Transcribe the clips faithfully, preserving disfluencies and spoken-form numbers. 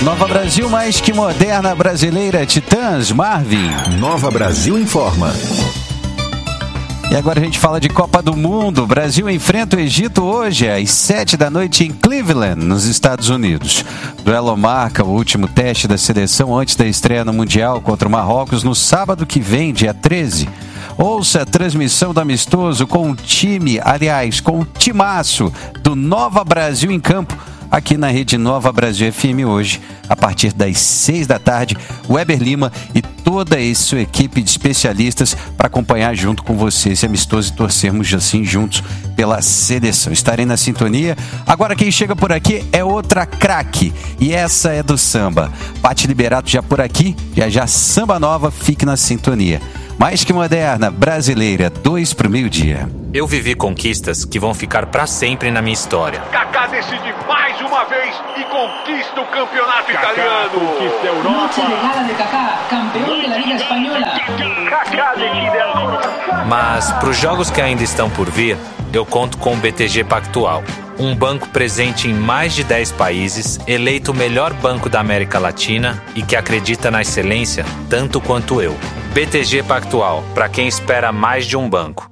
Nova Brasil mais que moderna brasileira, Titãs, Marvin. Nova Brasil informa. E agora a gente fala de Copa do Mundo. O Brasil enfrenta o Egito hoje às sete da noite em Cleveland, nos Estados Unidos. O duelo marca o último teste da seleção antes da estreia no Mundial contra o Marrocos no sábado que vem, dia treze. Ouça a transmissão do amistoso com o time, aliás, com o timaço do Nova Brasil em campo, aqui na rede Nova Brasil F M hoje, a partir das seis da tarde, Weber Lima e toda a sua equipe de especialistas para acompanhar junto com você esse amistoso e torcermos assim juntos pela seleção. Estarei na sintonia. Agora quem chega por aqui é outra craque e essa é do samba. Pati Liberato já por aqui, já já samba nova, fique na sintonia. Mais que moderna, brasileira, dois pro meio-dia. Eu vivi conquistas que vão ficar para sempre na minha história. Kaká decide mais uma vez e conquista o campeonato Kaká italiano. Conquista a Europa. Noche de gala de Kaká, campeão da Liga Espanhola. Kaká decide a... Mas para os jogos que ainda estão por vir, eu conto com o B T G Pactual. Um banco presente em mais de dez países, eleito o melhor banco da América Latina e que acredita na excelência tanto quanto eu. B T G Pactual, para quem espera mais de um banco.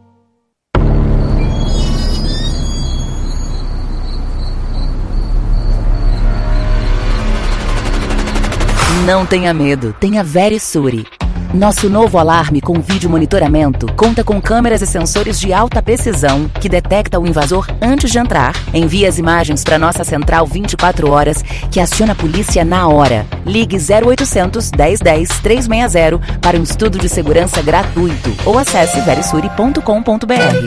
Não tenha medo, tenha Verisure. Nosso novo alarme com vídeo monitoramento conta com câmeras e sensores de alta precisão que detecta o invasor antes de entrar, envia as imagens para nossa central vinte e quatro horas, que aciona a polícia na hora. Ligue zero oitocentos, dez dez, trezentos e sessenta para um estudo de segurança gratuito ou acesse verisure ponto com ponto br.